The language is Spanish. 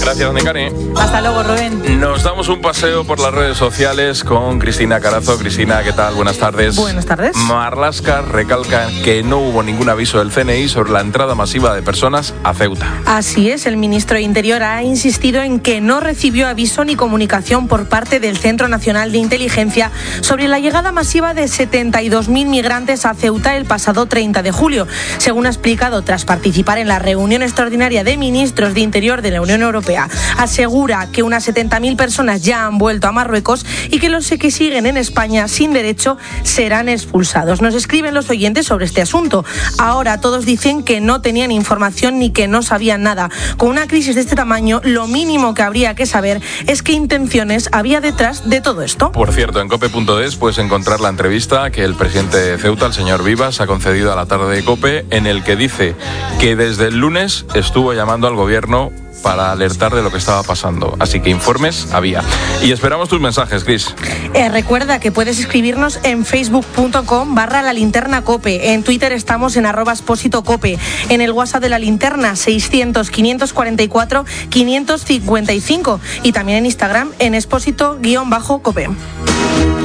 Gracias, Necane. Hasta luego, Rubén. Nos damos un paseo por las redes sociales con Cristina Carazo. Cristina, ¿qué tal? Buenas tardes. Buenas tardes. Marlaska recalca que no hubo ningún aviso del CNI sobre la entrada masiva de personas a Ceuta. Así es, el ministro de Interior ha insistido en que no recibió aviso ni comunicación por parte del Centro Nacional de Inteligencia sobre la llegada masiva de 72.000 migrantes a Ceuta el pasado 30 de julio, según ha explicado tras participar en la reunión extraordinaria de ministros de Interior de la Unión Europea. Asegura que unas 70.000 personas ya han vuelto a Marruecos y que los que siguen en España sin derecho serán expulsados. Nos escriben los oyentes sobre este asunto. Ahora todos dicen que no tenían información ni que no sabían nada. Con una crisis de este tamaño, lo mínimo que habría que saber es qué intenciones había detrás de todo esto. Por cierto, en cope.es puedes encontrar la entrevista que el presidente de Ceuta, el señor Vivas, ha concedido a la tarde de COPE, en el que dice que desde el lunes estuvo llamando al gobierno para alertar de lo que estaba pasando. Así que informes había. Y esperamos tus mensajes, Cris. Recuerda que puedes escribirnos en facebook.com/lalinternacope. En Twitter estamos en @expósitocope. En el WhatsApp de La Linterna, 600-544-555. Y también en Instagram en expósito_cope.